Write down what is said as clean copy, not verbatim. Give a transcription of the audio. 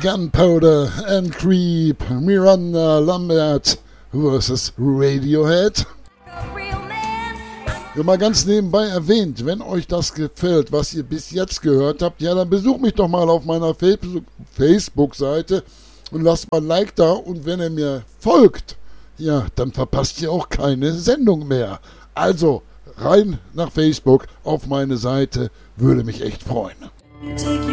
Gunpowder and Creep, Miranda Lambert vs. Radiohead. Ja, mal ganz nebenbei erwähnt, wenn euch das gefällt, was ihr bis jetzt gehört habt, ja, dann besucht mich doch mal auf meiner Facebook-Seite und lasst mal ein Like da, und wenn ihr mir folgt, ja, dann verpasst ihr auch keine Sendung mehr. Also, rein nach Facebook auf meine Seite, würde mich echt freuen.